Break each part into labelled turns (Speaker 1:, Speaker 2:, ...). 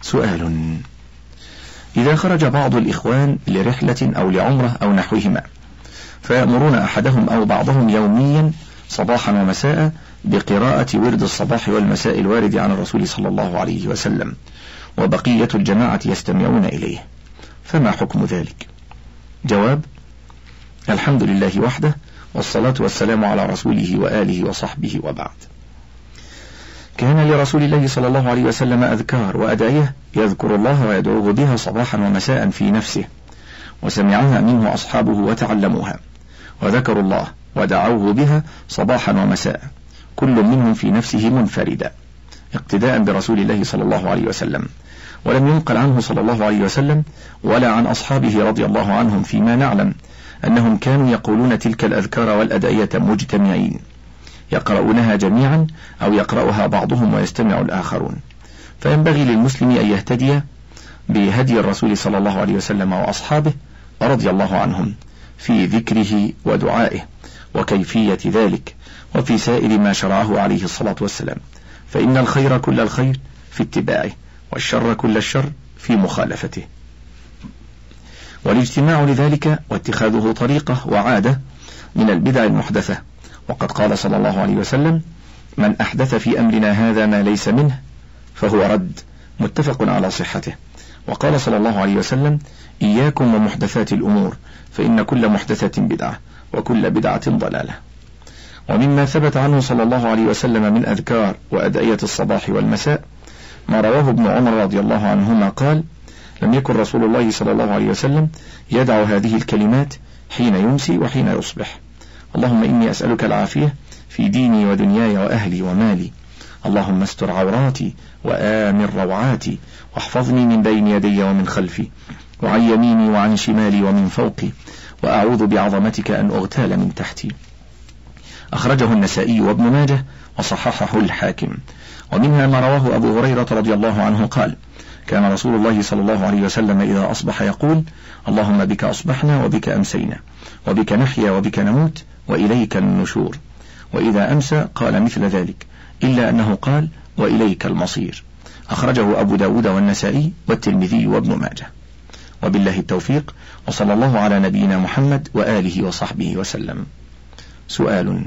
Speaker 1: سؤال: إذا خرج بعض الإخوان لرحلة أو لعمرة أو نحوهما، فيأمرون أحدهم أو بعضهم يوميا صباحا ومساء بقراءة ورد الصباح والمساء الوارد عن الرسول صلى الله عليه وسلم، وبقية الجماعة يستمعون إليه، فما حكم ذلك؟ جواب: الحمد لله وحده، والصلاة والسلام على رسوله وآله وصحبه، وبعد. كان لرسول الله صلى الله عليه وسلم أذكار وأدعية يذكر الله ويدعوه بها صباحا ومساء في نفسه، وسمعها منه أصحابه وتعلموها، وذكروا الله ودعوه بها صباحا ومساء، كل منهم في نفسه منفردا، اقتداء برسول الله صلى الله عليه وسلم. ولم ينقل عنه صلى الله عليه وسلم ولا عن أصحابه رضي الله عنهم فيما نعلم أنهم كانوا يقولون تلك الأذكار والأدعية مجتمعين، يقرؤونها جميعا أو يقرأها بعضهم ويستمع الآخرون. فينبغي للمسلم أن يهتدي بهدي الرسول صلى الله عليه وسلم وأصحابه رضي الله عنهم في ذكره ودعائه وكيفية ذلك، وفي سائر ما شرعه عليه الصلاة والسلام، فإن الخير كل الخير في اتباعه، والشر كل الشر في مخالفته. والاجتماع لذلك واتخاذه طريقة وعادة من البدع المحدثة، وقد قال صلى الله عليه وسلم: من أحدث في أمرنا هذا ما ليس منه فهو رد، متفق على صحته. وقال صلى الله عليه وسلم: إياكم ومحدثات الأمور، فإن كل محدثة بدعة، وكل بدعة ضلالة. ومما ثبت عنه صلى الله عليه وسلم من أذكار وأدعية الصباح والمساء ما رواه ابن عمر رضي الله عنهما قال: لم يكن رسول الله صلى الله عليه وسلم يدع هذه الكلمات حين يمسي وحين يصبح: اللهم إني أسألك العافية في ديني ودنياي وأهلي ومالي، اللهم استر عوراتي وآمن روعاتي، واحفظني من بين يدي ومن خلفي، وعن يميني وعن شمالي ومن فوقي، وأعوذ بعظمتك أن أغتال من تحتي. أخرجه النسائي وابن ماجه وصححه الحاكم. ومنها ما رواه أبو هريرة رضي الله عنه قال: كان رسول الله صلى الله عليه وسلم إذا أصبح يقول: اللهم بك أصبحنا وبك أمسينا وبك نحيا وبك نموت وإليك النشور. وإذا أمسى قال مثل ذلك، إلا أنه قال: وإليك المصير. أخرجه أبو داود والنسائي والترمذي وابن ماجه. وبالله التوفيق، وصلى الله على نبينا محمد وآله وصحبه وسلم. سؤال: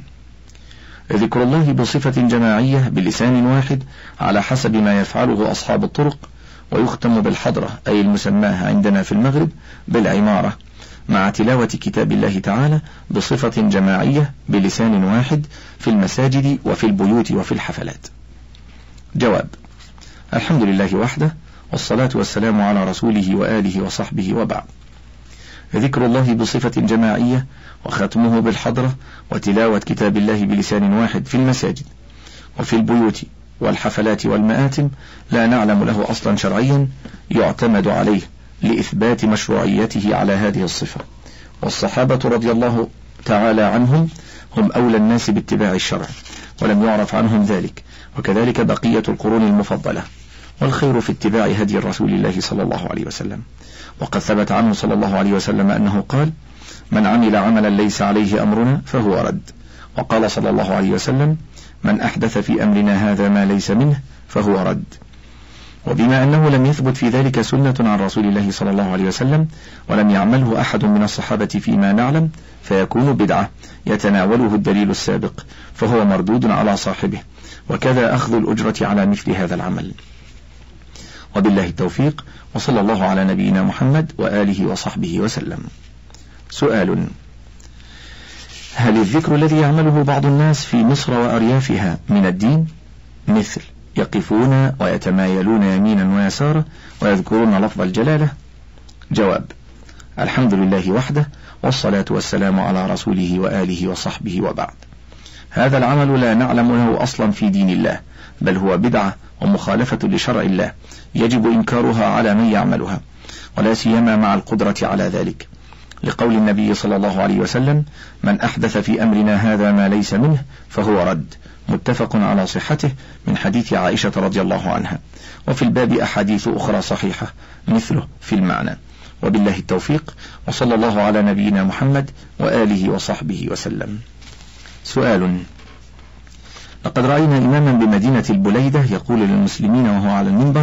Speaker 1: ذكر الله بصفة جماعية بلسان واحد على حسب ما يفعله أصحاب الطرق، ويختم بالحضرة أي المسماة عندنا في المغرب بالعمارة، مع تلاوة كتاب الله تعالى بصفة جماعية بلسان واحد في المساجد وفي البيوت وفي الحفلات. جواب: الحمد لله وحده، والصلاة والسلام على رسوله وآله وصحبه، وبعد. ذكر الله بصفة جماعية وختمه بالحضرة وتلاوة كتاب الله بلسان واحد في المساجد وفي البيوت والحفلات والمآتم لا نعلم له أصلا شرعيا يعتمد عليه لإثبات مشروعيته على هذه الصفة، والصحابة رضي الله تعالى عنهم هم أولى الناس باتباع الشرع، ولم يعرف عنهم ذلك، وكذلك بقية القرون المفضلة، والخير في اتباع هدي الرسول الله صلى الله عليه وسلم. وقد ثبت عنه صلى الله عليه وسلم أنه قال: من عمل عملا ليس عليه أمرنا فهو رد. وقال صلى الله عليه وسلم: من أحدث في أمرنا هذا ما ليس منه فهو رد. وبما أنه لم يثبت في ذلك سنة عن رسول الله صلى الله عليه وسلم، ولم يعمله أحد من الصحابة فيما نعلم، فيكون بدعة يتناوله الدليل السابق، فهو مردود على صاحبه، وكذا أخذ الأجرة على مثل هذا العمل. وبالله التوفيق، وصلى الله على نبينا محمد وآله وصحبه وسلم. سؤال: هل الذكر الذي يعمله بعض الناس في مصر وأريافها من الدين، مثل يقفون ويتمايلون يمينا ويسارا ويذكرون لفظ الجلالة؟ جواب: الحمد لله وحده، والصلاة والسلام على رسوله وآله وصحبه، وبعد. هذا العمل لا نعلم له أصلا في دين الله، بل هو بدعة ومخالفة لشرع الله، يجب إنكارها على من يعملها، ولا سيما مع القدرة على ذلك، لقول النبي صلى الله عليه وسلم: من أحدث في أمرنا هذا ما ليس منه فهو رد، متفق على صحته من حديث عائشة رضي الله عنها. وفي الباب أحاديث أخرى صحيحة مثله في المعنى. وبالله التوفيق، وصلى الله على نبينا محمد وآله وصحبه وسلم. سؤال: لقد رأينا إماما بمدينة البليدة يقول للمسلمين وهو على المنبر: